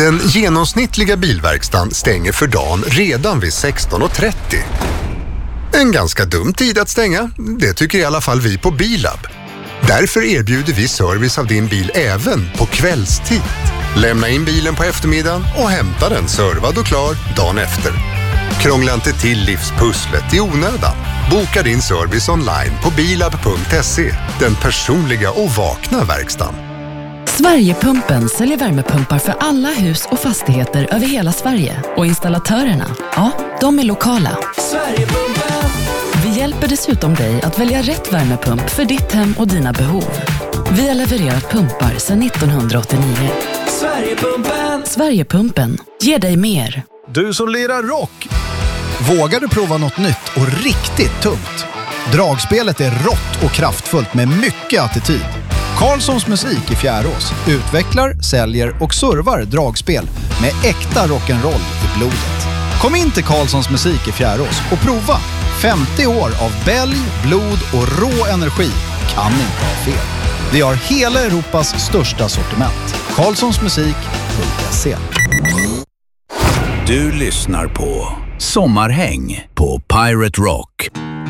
Den genomsnittliga bilverkstan stänger för dagen redan vid 16:30. En ganska dum tid att stänga, det tycker i alla fall vi på Bilab. Därför erbjuder vi service av din bil även på kvällstid. Lämna in bilen på eftermiddagen och hämta den servad och klar dagen efter. Krångla inte till livspusslet i onödan. Boka din service online på bilab.se. Den personliga och vakna verkstan. Sverigepumpen säljer värmepumpar för alla hus och fastigheter över hela Sverige. Och installatörerna, ja, de är lokala. Sverigepumpen. Vi hjälper dessutom dig att välja rätt värmepump för ditt hem och dina behov. Vi har levererat pumpar sedan 1989. Sverigepumpen. Sverigepumpen. Ger dig mer. Du som lirar rock. Vågar du prova något nytt och riktigt tungt? Dragspelet är rått och kraftfullt med mycket attityd. Karlssons musik i Fjärås utvecklar, säljer och servar dragspel med äkta rock'n'roll i blodet. Kom in till Karlssons musik i Fjärås och prova 50 år av bälg, blod och rå energi. Kan inte ha fel. Vi har hela Europas största sortiment. Karlssonsmusik.se. Du lyssnar på Sommarhäng på Pirate Rock.